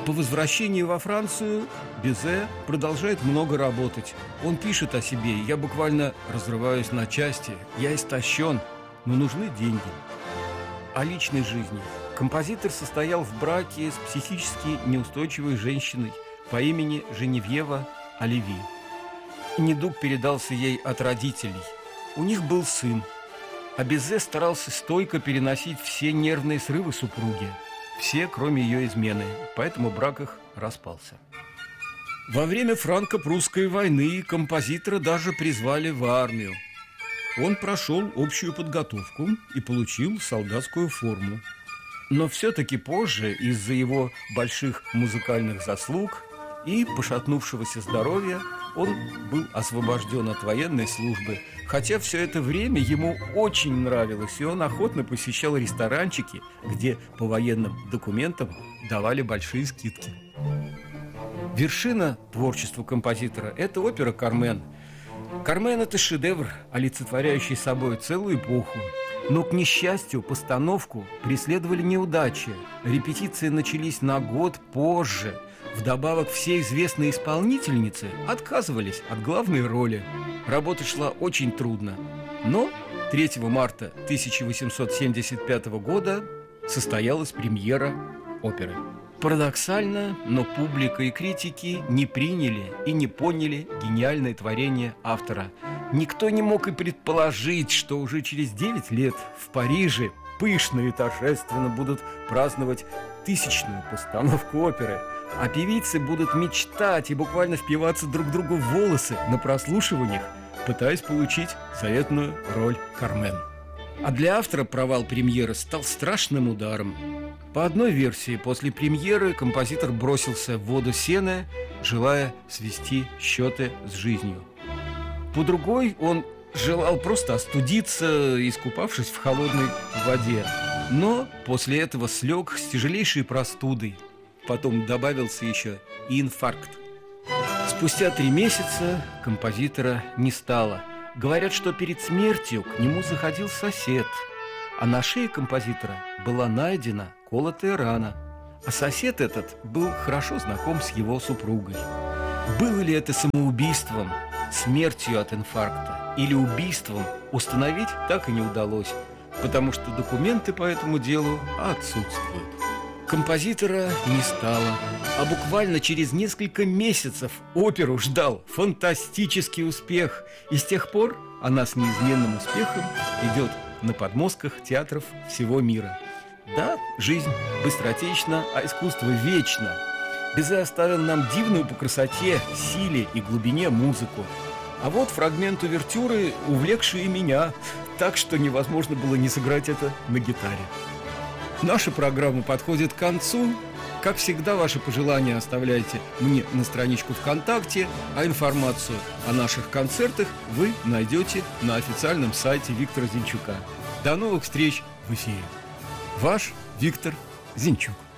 По возвращении во Францию Бизе продолжает много работать. Он пишет о себе: «Я буквально разрываюсь на части, я истощен, но нужны деньги». О личной жизни. Композитор состоял в браке с психически неустойчивой женщиной по имени Женевьева Оливи. Недуг передался ей от родителей. У них был сын. А Бизе старался стойко переносить все нервные срывы супруги. Все, кроме ее измены, поэтому брак их распался. Во время франко-прусской войны композитора даже призвали в армию. Он прошел общую подготовку и получил солдатскую форму. Но все-таки позже, из-за его больших музыкальных заслуг и пошатнувшегося здоровья, он был освобожден от военной службы. Хотя все это время ему очень нравилось, и он охотно посещал ресторанчики, где по военным документам давали большие скидки. Вершина творчества композитора – это опера «Кармен». «Кармен» – это шедевр, олицетворяющий собой целую эпоху. Но, к несчастью, постановку преследовали неудачи. Репетиции начались на год позже. Вдобавок, все известные исполнительницы отказывались от главной роли. Работа шла очень трудно. Но 3 марта 1875 года состоялась премьера оперы. Парадоксально, но публика и критики не приняли и не поняли гениальное творение автора. Никто не мог и предположить, что уже через 9 лет в Париже пышно и торжественно будут праздновать 1000-ю постановку оперы, а певицы будут мечтать и буквально впиваться друг другу в волосы на прослушиваниях, пытаясь получить заветную роль Кармен. А для автора провал премьеры стал страшным ударом. По одной версии, после премьеры композитор бросился в воду сена, желая свести счеты с жизнью. По другой, он желал просто остудиться, искупавшись в холодной воде. Но после этого слег с тяжелейшей простудой. Потом добавился еще и инфаркт. Спустя 3 месяца композитора не стало. Говорят, что перед смертью к нему заходил сосед, а на шее композитора была найдена колотая рана. А сосед этот был хорошо знаком с его супругой. Было ли это самоубийством, смертью от инфаркта или убийством, установить так и не удалось, потому что документы по этому делу отсутствуют. Композитора не стало, а буквально через несколько месяцев оперу ждал фантастический успех. И с тех пор она с неизменным успехом идет на подмостках театров всего мира. Да, жизнь быстротечна, а искусство вечно. Бизе оставил нам дивную по красоте, силе и глубине музыку. А вот фрагмент увертюры, увлекший и меня, так что невозможно было не сыграть это на гитаре. Наша программа подходит к концу. Как всегда, ваши пожелания оставляйте мне на страничку ВКонтакте, а информацию о наших концертах вы найдете на официальном сайте Виктора Зинчука. До новых встреч в эфире. Ваш Виктор Зинчук.